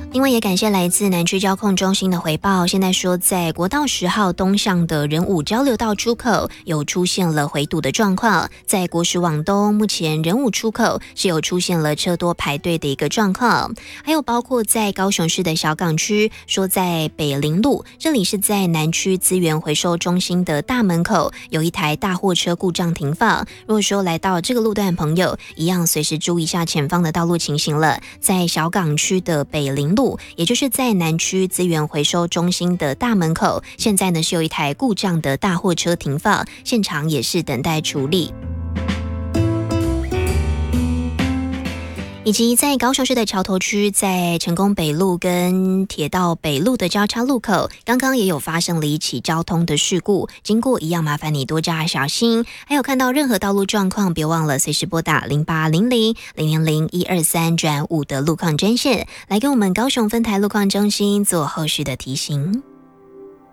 另外也感谢来自南区交控中心的回报，现在说在国道10号东向的仁武交流道出口有出现了回堵的状况，在国十往东目前仁武出口是有出现了车多排队的一个状况，还有包括在高雄市的小港区，说在北林路，这里是在南区资源回收中心的大门口有一台大货车故障停放，如果说来到这个路段的朋友一样随时注意一下前方的道路情形了，在小港区的北林路，也就是在南区资源回收中心的大门口，现在呢是有一台故障的大货车停放，现场也是等待处理。以及在高雄市的桥头区，在成功北路跟铁道北路的交叉路口，刚刚也有发生了一起交通的事故，经过一样麻烦你多加小心。还有看到任何道路状况，别忘了随时拨打0800-000-123-5的路况专线，来跟我们高雄分台路况中心做后续的提醒。